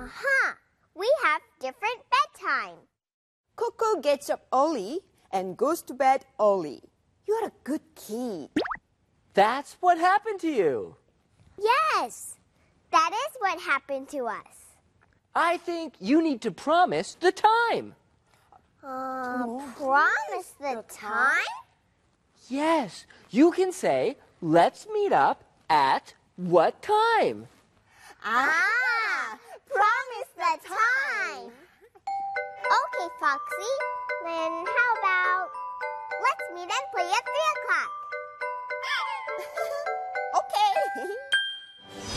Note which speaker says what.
Speaker 1: Uh-huh. We have different bedtime.
Speaker 2: Coco gets up early and goes to bed early. You're a good kid.
Speaker 3: That's what happened to you.
Speaker 1: Yes, that is what happened to us.
Speaker 3: I think you need to promise the time.
Speaker 1: Promise the time?
Speaker 3: Yes, you can say, let's meet up at what time?
Speaker 1: Promise the time. Okay, Foxy. Then how about let's meet and play at 3 o'clock?
Speaker 2: Okay.